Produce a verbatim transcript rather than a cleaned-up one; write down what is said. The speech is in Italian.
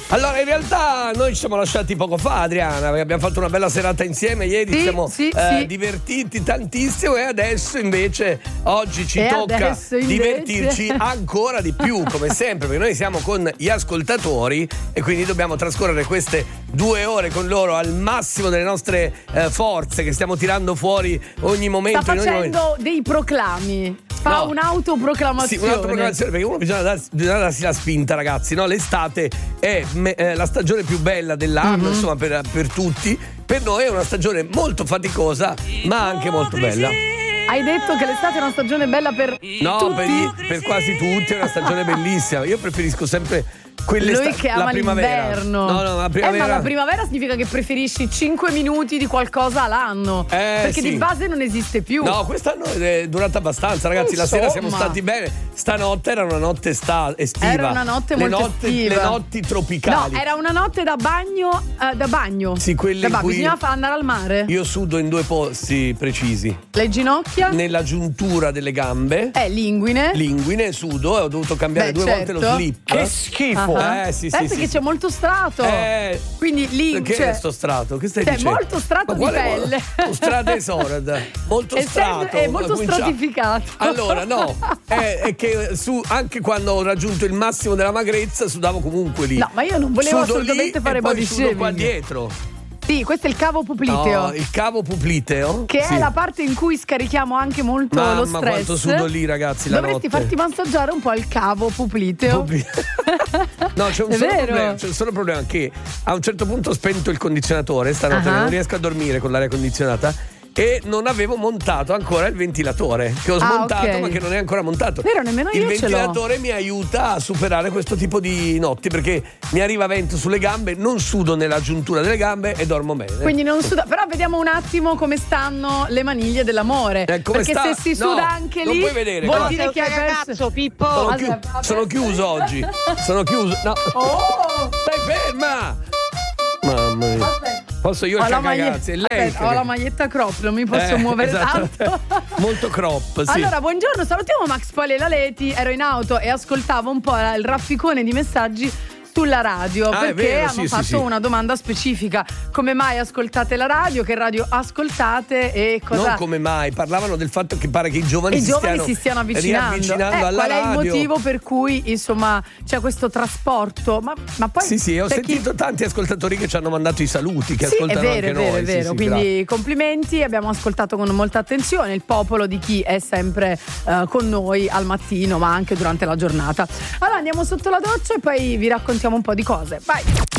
Allora, in realtà noi ci siamo lasciati poco fa, Adriana, perché abbiamo fatto una bella serata insieme ieri, sì, ci siamo sì, eh, sì. divertiti tantissimo e adesso invece oggi ci e tocca invece... divertirci ancora di più, come sempre, perché noi siamo con gli ascoltatori e quindi dobbiamo trascorrere queste due ore con loro al massimo delle nostre eh, forze che stiamo tirando fuori ogni momento. Sta in ogni facendo momento. dei proclami. Fa No. un'autoproclamazione. Sì, un'autoproclamazione, perché uno bisogna darsi, bisogna darsi la spinta, ragazzi, no? L'estate è me, eh, la stagione più bella dell'anno, mm-hmm. insomma, per, per tutti. Per noi è una stagione molto faticosa, ma anche molto bella. Hai detto che l'estate è una stagione bella per no, tutti? Per, per quasi tutti è una stagione bellissima. Io preferisco sempre quelle Lui che ama la primavera. l'inverno. No, no, la primavera. Eh, ma la primavera significa che preferisci cinque minuti di qualcosa all'anno. Eh, perché sì. di base non esiste più. No, quest'anno è durata abbastanza, ragazzi. Insomma. La sera siamo stati bene. Stanotte era una notte sta- estiva. Era una notte le molto notte, estiva. Le notti tropicali. No, era una notte da bagno. Eh, da bagno. Sì, quelle da in ba- cui bisognava far andare al mare. Io sudo in due posti precisi. Le ginocchia. Nella giuntura delle gambe. Eh, linguine. Linguine, sudo e ho dovuto cambiare Beh, due certo. volte lo slip. Che schifo. Uh-huh. Eh, sì, eh, sì, perché sì, c'è sì. molto strato. Eh, Quindi lì che cioè, è sto strato? Che stai c'è dicendo? molto strato Ma di quale pelle. mo- Strato esorda. Molto È strato. sempre- è molto cominciamo. stratificato. Allora, no, è, è che su, anche quando ho raggiunto il massimo della magrezza sudavo comunque lì. No, ma io non volevo Sudo assolutamente lì fare e poi body sudo shaming. qua dietro. Sì, questo è il cavo popliteo. No, il cavo popliteo. Che sì. è la parte in cui scarichiamo anche molto Mamma, lo stress. quanto sudo lì, ragazzi, la Dovresti notte. farti massaggiare un po' il cavo popliteo. Popli- No, c'è un È solo vero? problema, c'è un solo problema che a un certo punto ho spento il condizionatore stanotte, Ah. non riesco a dormire con l'aria condizionata e non avevo montato ancora il ventilatore, che ho Ah, smontato ok. ma che non è ancora montato. Vero, nemmeno il io ce l'ho. ventilatore mi aiuta a superare questo tipo di notti perché mi arriva vento sulle gambe, non sudo nella giuntura delle gambe e dormo bene. Quindi non suda. Però vediamo un attimo come stanno le maniglie dell'amore. Eh, come perché sta? se si suda No, anche non lì puoi vedere, vuol no. dire che hai perso. Cazzo, Pippo. sono, chiu- Vabbè, vabbè. sono chiuso oggi. Sono chiuso. No. Oh! Stai ferma! Mamma mia. Aspetta. Posso io Ho il la, maglie- cagazzi? È lei Aspetta, che- ho la maglietta crop, non mi posso Eh, muovere esatto. tanto. Molto crop, sì. Allora, buongiorno, salutiamo Max Poli e la Leti. Ero in auto e ascoltavo un po' il rafficone di messaggi sulla radio, Ah, è perché vero, hanno sì, sì, fatto sì. una domanda specifica: come mai ascoltate la radio, che radio ascoltate e cosa. Non come mai, parlavano del fatto che pare che i giovani, I si, giovani stiano si stiano avvicinando, riavvicinando Eh, alla qual è il radio. motivo per cui insomma c'è questo trasporto? Ma, ma poi Sì, sì, ho c'è chi- sentito tanti ascoltatori che ci hanno mandato i saluti, che Sì, è ascoltano vero, anche è vero, noi. è vero. Sì, sì, Quindi grazie. complimenti, abbiamo ascoltato con molta attenzione il popolo di chi è sempre eh, con noi al mattino, ma anche durante la giornata. Allora andiamo sotto la doccia e poi vi raccontiamo un po' di cose. Vai!